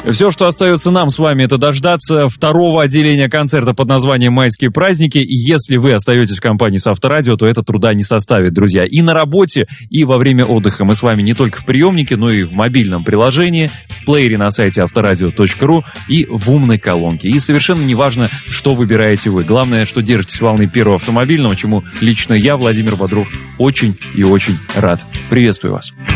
Все, что остается нам с вами, это дождаться второго отделения концерта под названием «Майские праздники». И если вы остаетесь в компании с Авторадио, то это труда не составит, друзья. И на работе, и во время отдыха мы с вами не только в приемнике, но и в мобильном приложении, в плеере на сайте авторадио.ру и в умной колонке. И совершенно не важно, что выбираете вы. Главное, что держитесь волны первого автомобильного, чему лично я, Владимир Бодров, очень и очень рад. Приветствую вас.